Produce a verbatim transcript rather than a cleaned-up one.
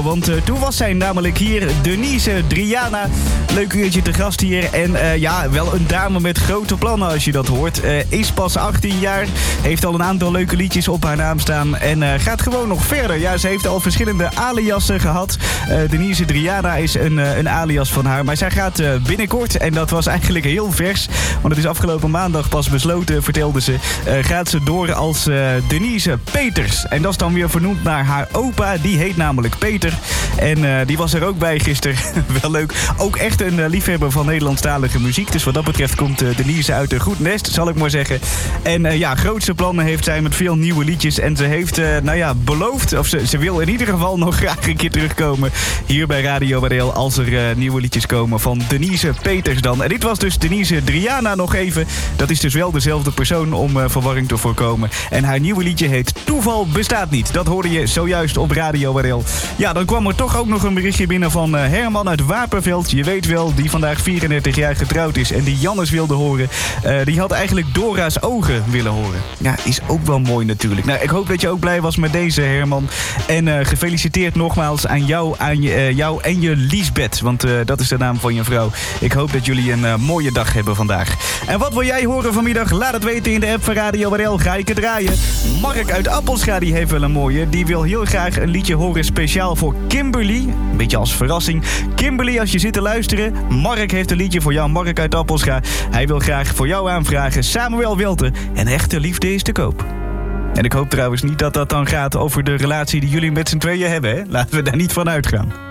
Want uh, toen was zij namelijk hier, Denise Driana. Leuk uurtje te gast hier. En uh, ja, wel een dame met grote plannen als je dat hoort. Uh, is pas achttien jaar, heeft al een aantal leuke liedjes op haar naam staan. En uh, gaat gewoon nog verder. Ja, ze heeft al verschillende aliasen gehad. Uh, Denise Driana is een, uh, een alias van haar. Maar zij gaat uh, binnenkort, en dat was eigenlijk heel vers, want het is afgelopen maandag pas besloten, vertelde ze. Uh, gaat ze door als uh, Denise Peters. En dat is dan weer vernoemd naar haar opa. Die heet namelijk Peter. En uh, die was er ook bij gisteren. Wel leuk. Ook echt een uh, liefhebber van Nederlandstalige muziek. Dus wat dat betreft komt uh, Denise uit een goed nest, zal ik maar zeggen. En uh, ja, grootste plannen heeft zij met veel nieuwe liedjes. En ze heeft, uh, nou ja, beloofd, of ze, ze wil in ieder geval nog graag een keer terugkomen hier bij Radio W D L als er uh, nieuwe liedjes komen van Denise Peters dan. En dit was dus Denise Driana nog even. Dat is dus wel dezelfde persoon om uh, verwarring te voorkomen. En haar nieuwe liedje heet Toeval bestaat niet. Dat hoorde je zojuist op Radio W D L. Ja, dan kwam er toch ook nog een berichtje binnen van uh, Herman uit Wapenveld. Je weet wel, die vandaag vierendertig jaar getrouwd is en die Jannes wilde horen. Uh, die had eigenlijk Dora's ogen willen horen. Ja, is ook wel mooi natuurlijk. Nou, ik hoop dat je ook blij was met deze, Herman. En uh, gefeliciteerd nogmaals aan jou, aan je, uh, jou en je Liesbeth. Want uh, dat is de naam van je vrouw. Ik hoop dat jullie een uh, mooie dag hebben vandaag. En wat wil jij horen vanmiddag? Laat het weten in de app van Radio W D L. Ga ik het draaien. Mark uit Appelscha, die heeft wel een mooie. Die wil heel graag een liedje horen speciaal voor Kimberly. Een beetje als verrassing. Kimberly, als je zit te luisteren. Mark heeft een liedje voor jou. Mark uit Appelscha. Hij wil graag voor jou aanvragen. Samuel Welte. En echte liefde is te koop. En ik hoop trouwens niet dat dat dan gaat over de relatie die jullie met z'n tweeën hebben. Hè? Laten we daar niet van uitgaan.